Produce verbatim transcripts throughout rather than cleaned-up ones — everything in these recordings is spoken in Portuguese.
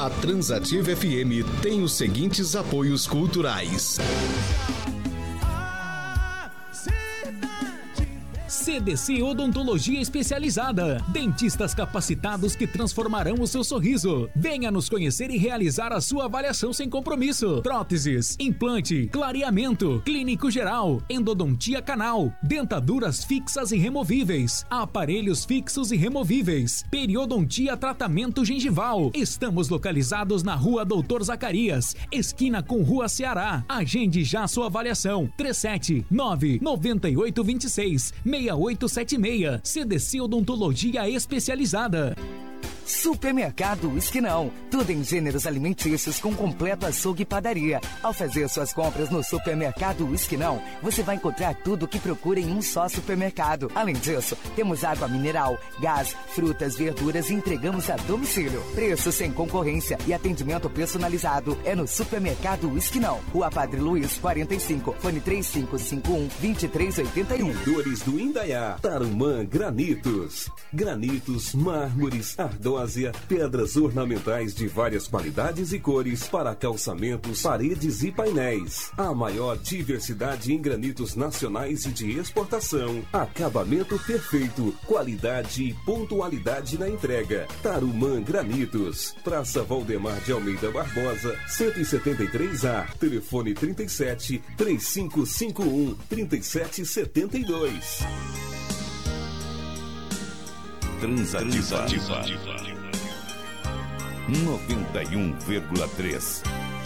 A Transativa F M tem os seguintes apoios culturais. C D C Odontologia Especializada. Dentistas capacitados que transformarão o seu sorriso. Venha nos conhecer e realizar a sua avaliação sem compromisso. Próteses, implante, clareamento, clínico geral, endodontia canal, dentaduras fixas e removíveis, aparelhos fixos e removíveis, periodontia tratamento gengival. Estamos localizados na Rua Doutor Zacarias, esquina com Rua Ceará. Agende já sua avaliação. três sete nove nove oito dois seis seis oito sete seis. C D C Odontologia Especializada. Supermercado Esquinão, tudo em gêneros alimentícios com completo açougue e padaria. Ao fazer suas compras no Supermercado Esquinão, você vai encontrar tudo o que procura em um só supermercado. Além disso, temos água mineral, gás, frutas, verduras e entregamos a domicílio. Preço sem concorrência e atendimento personalizado é no Supermercado Esquinão. Rua Padre Luiz, quarenta e cinco, fone três cinco cinco um, dois três oito um. Dores do Indaiá, Tarumã Granitos. Granitos, mármores, ardósia, pedras ornamentais de várias qualidades e cores para calçamentos, paredes e painéis. A maior diversidade em granitos nacionais e de exportação. Acabamento perfeito, qualidade e pontualidade na entrega. Tarumã Granitos. Praça Valdemar de Almeida Barbosa, cento e setenta e três A. Telefone trinta e sete, três cinco cinco um, trinta e sete setenta e dois. Transativa noventa e um vírgula três.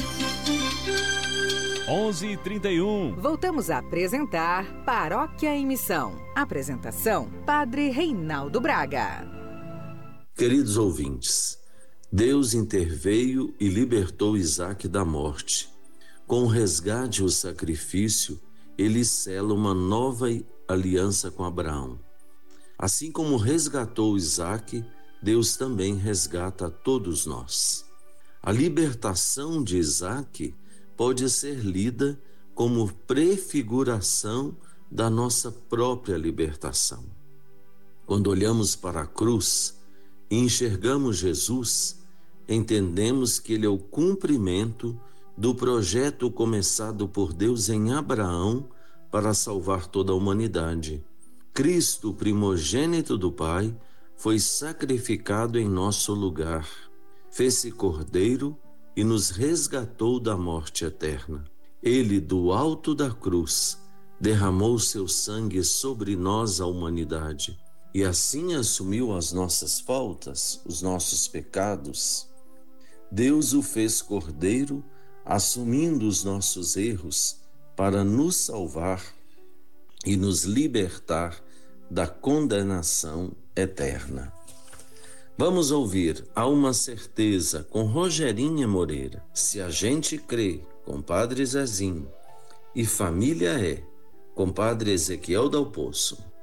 onze e trinta e um. Voltamos a apresentar Paróquia em Missão. Apresentação: Padre Reinaldo Braga. Queridos ouvintes, Deus interveio e libertou Isaque da morte. Com o resgate e o sacrifício, ele sela uma nova aliança com Abraão. Assim como resgatou Isaque, Deus também resgata a todos nós. A libertação de Isaque pode ser lida como prefiguração da nossa própria libertação. Quando olhamos para a cruz e enxergamos Jesus, entendemos que ele é o cumprimento do projeto começado por Deus em Abraão para salvar toda a humanidade. Cristo, primogênito do Pai, foi sacrificado em nosso lugar, fez-se cordeiro e nos resgatou da morte eterna. Ele, do alto da cruz, derramou seu sangue sobre nós, a humanidade, e assim assumiu as nossas faltas, os nossos pecados. Deus o fez cordeiro, assumindo os nossos erros, para nos salvar e nos libertar da condenação eterna. Vamos ouvir Há uma Certeza com Rogerinha Moreira. Se a gente crê, com Padre Zezinho, e família é, com Padre Ezequiel Dal Poço.